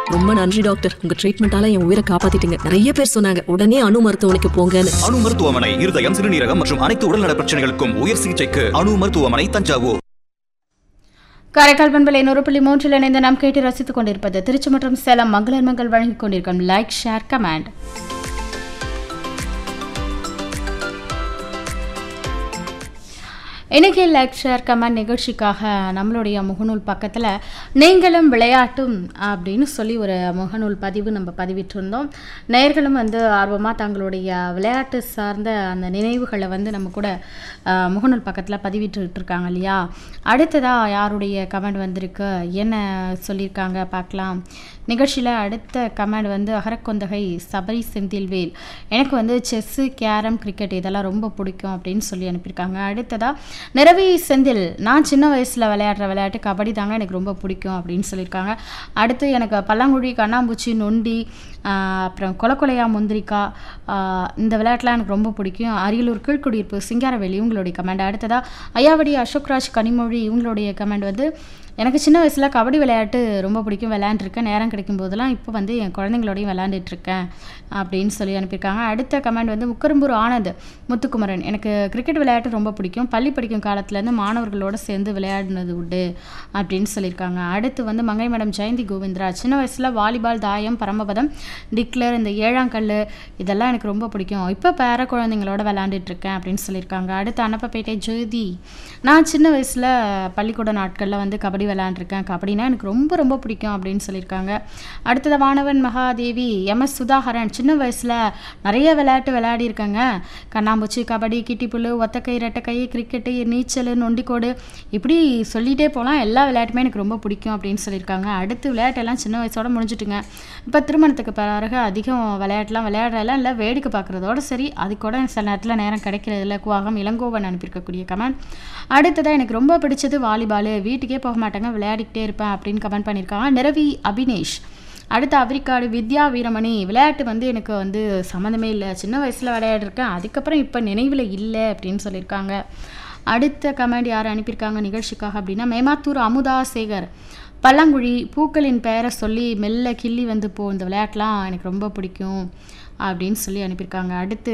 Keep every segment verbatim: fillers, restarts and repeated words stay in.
ரொம்ப நன்றி டாக்டர், உங்க ட்ரீட்மெண்டால என் உயிரை காப்பாத்திட்டீங்க. நிறைய பேர் சொன்னாங்க உடனே அணு மருத்துவமனைக்கு போங்கன்னு. அணு மருத்துவமனை இருதயம், சிறுநீரகம் மற்றும் அனைத்து உடல்நல பிரச்சனைகளுக்கும் உயர் சிகிச்சைக்கு அணு மருத்துவமனை, தஞ்சாவூர். காரைக்கால் பண்பலை நூறு புள்ளி மூன்றில் இணைந்து நாம் கேட்டு ரசித்துக் கொண்டிருப்பது திருச்சி மற்றும் சேலம் மங்களன்மங்கள் வழங்கிக் கொண்டிருக்கும் லைக் ஷேர் கமெண்ட். இன்றைக்கி லைக் ஷேர் கமெண்ட் நிகழ்ச்சிக்காக நம்மளுடைய முகநூல் பக்கத்தில் நீங்களும் விளையாட்டும் அப்படின்னு சொல்லி ஒரு முகநூல் பதிவு நம்ம பதிவிட்டிருந்தோம். நேயர்களும் வந்து ஆர்வமாக தங்களுடைய விளையாட்டு சார்ந்த அந்த நினைவுகளை வந்து நம்ம கூட முகநூல் பக்கத்தில் பதிவிட்டு இருக்காங்க இல்லையா. அடுத்ததாக யாருடைய கமெண்ட் வந்திருக்கு, என்ன சொல்லியிருக்காங்க பார்க்கலாம். நிகழ்ச்சியில் அடுத்த கமெண்ட் வந்து அகரக்கொந்தகை சபரி செந்தில்வேல், எனக்கு வந்து செஸ்ஸு, கேரம், கிரிக்கெட் இதெல்லாம் ரொம்ப பிடிக்கும் அப்படின்னு சொல்லி அனுப்பியிருக்காங்க. அடுத்ததாக நிறவி செந்தில், நான் சின்ன வயசில் விளையாடுற விளையாட்டு கபடி தாங்க எனக்கு ரொம்ப பிடிக்கும் அப்படின்னு சொல்லியிருக்காங்க. அடுத்து எனக்கு பல்லாங்குழி, கண்ணாம்பூச்சி, நொண்டி, அப்புறம் கொலக்கொலையா முந்திரிக்கா, இந்த விளையாட்டுலாம் எனக்கு ரொம்ப பிடிக்கும். அரியலூர் கீழ்குடியிருப்பு சிங்காரவேலி இவங்களுடைய கமெண்ட். அடுத்ததாக ஐயாவடி அசோக்ராஜ் கனிமொழி இவங்களுடைய கமெண்ட் வந்து எனக்கு சின்ன வயசில் கபடி விளையாட்டு ரொம்ப பிடிக்கும், விளையாண்டுருக்கேன். நேரம் கிடைக்கும் போதெல்லாம் இப்போ வந்து என் குழந்தைங்களோடையும் விளையாண்டுட்ருக்கேன் அப்படின்னு சொல்லி அனுப்பியிருக்காங்க. அடுத்த கமெண்ட் வந்து முக்கரும்பூர் ஆனந்த் முத்துக்குமரன், எனக்கு கிரிக்கெட் விளையாட்டு ரொம்ப பிடிக்கும், பள்ளி படிக்கும் காலத்துலேருந்து மாணவர்களோடு சேர்ந்து விளையாடினது உண்டு அப்படின்னு சொல்லியிருக்காங்க. அடுத்து வந்து மங்கை மேடம் ஜெயந்தி கோவிந்தரா, சின்ன வயசில் வாலிபால், தாயம், பரமபதம், டிக்ளர், இந்த ஏழாங்கல் இதெல்லாம் எனக்கு ரொம்ப பிடிக்கும், இப்போ பேர குழந்தைங்களோட விளையாண்டுட்ருக்கேன் அப்படின்னு சொல்லியிருக்காங்க. அடுத்து அன்னப்பப்பேட்டை ஜோதி, நான் சின்ன வயசில் பள்ளிக்கூட நாட்களில் வந்து கபடி விளையாண்டுருக்கேன், கபடினா எனக்கு ரொம்ப ரொம்ப பிடிக்கும் அப்படின்னு சொல்லியிருக்காங்க. அடுத்தது வானவன் மகாதேவி, எம் எஸ் சுதாகரன், சின்ன வயசில் நிறைய விளையாட்டு விளையாடிருக்கேங்க, கண்ணாம்பூச்சி, கபடி, கிட்டிப்புல், ஒத்தக்கை, ரெட்டக்கை, கிரிக்கெட்டு, நீச்சல், நொண்டிக்கோடு, இப்படி சொல்லிகிட்டே போகலாம். எல்லா விளையாட்டுமே எனக்கு ரொம்ப பிடிக்கும் அப்படின்னு சொல்லியிருக்காங்க. அடுத்து விளையாட்டெல்லாம் சின்ன வயசோடு முடிஞ்சுட்டுங்க. இப்போ திருமணத்துக்கு பிறகு அதிகம் விளையாட்டுலாம் விளையாடுறதெல்லாம் இல்லை, வேடிக்கை பார்க்குறதோட சரி, அது கூட சில நேரத்தில் நேரம் கிடைக்கிறது இல்லை. குவாகம் இளங்கோவன் அனுப்பியிருக்கக்கூடிய கமெண்ட். அடுத்ததாக எனக்கு ரொம்ப பிடிச்சது வாலிபால், வீட்டுக்கே போக மாட்டேங்க, விளையாடிக்கிட்டே இருப்பேன் அப்படின்னு கமெண்ட் பண்ணியிருக்காங்க. நிரவி அபினேஷ். அடுத்து ஆப்பிரிக்காடு வித்யா வீரமணி, விளையாட்டு வந்து எனக்கு வந்து சம்மந்தமே இல்லை, சின்ன வயசில் விளையாடிருக்கேன், அதுக்கப்புறம் இப்போ நினைவில் இல்லை அப்படின்னு சொல்லியிருக்காங்க. அடுத்த கமெண்ட் யார் அனுப்பியிருக்காங்க நிகழ்ச்சிக்காக அப்படின்னா மேமாத்தூர் அமுதா சேகர், பல்லாங்குழி, பூக்களின் பெயரை சொல்லி மெல்ல கிள்ளி வந்து போ, இந்த விளையாட்டுலாம் எனக்கு ரொம்ப பிடிக்கும் அப்படின்னு சொல்லி அனுப்பியிருக்காங்க. அடுத்து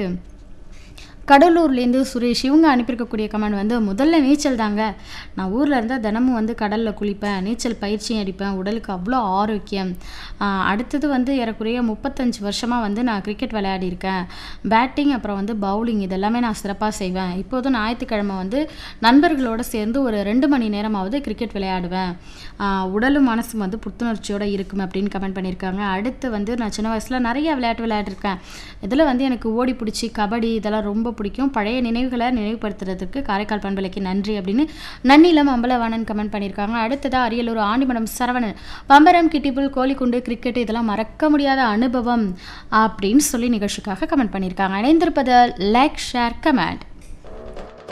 கடலூர்லேருந்து சுரேஷ் இவங்க அனுப்பியிருக்கக்கூடிய கமெண்ட் வந்து முதல்ல நீச்சல் தாங்க, நான் ஊரில் இருந்தால் தினமும் வந்து கடலில் குளிப்பேன், நீச்சல் பயிற்சியும் அடிப்பேன், உடலுக்கு அவ்வளோ ஆரோக்கியம். அடுத்தது வந்து ஏறக்குறைய முப்பத்தஞ்சு வருஷமாக வந்து நான் கிரிக்கெட் விளையாடியிருக்கேன், பேட்டிங் அப்புறம் வந்து பவுலிங் இதெல்லாமே நான் சிறப்பாக செய்வேன். இப்போதும் ஞாயிற்றுக்கிழமை வந்து நண்பர்களோடு சேர்ந்து ஒரு ரெண்டு மணி நேரமாவது கிரிக்கெட் விளையாடுவேன், உடலும் மனசும் வந்து புத்துணர்ச்சியோடு இருக்கும் அப்படின்னு கமெண்ட் பண்ணியிருக்காங்க. அடுத்து வந்து நான் சின்ன வயசில் நிறைய விளையாட்டு விளையாடிருக்கேன், இதில் வந்து எனக்கு ஓடி பிடிச்சி, கபடி இதெல்லாம் ரொம்ப பிடிக்கும், பழைய நினைவுகளை நினைவுபடுத்துறதுக்கு காரைக்கால் பண்பலைக்கு நன்றி அப்படின்னு நன்னிலம் அம்பலவாணன் கமெண்ட் பண்ணியிருக்காங்க. அடுத்ததாக அரியலூர் ஆண்டிமடம் சரவணன், பம்பரம், கிட்டிப்புல், கோழிக்குண்டு, கிரிக்கெட் இதெல்லாம் மறக்க முடியாத அனுபவம் அப்படின்னு சொல்லி நிகழ்ச்சிக்காக கமெண்ட் பண்ணியிருக்காங்க. இணைந்திருப்பது லைக் ஷேர் கமெண்ட்.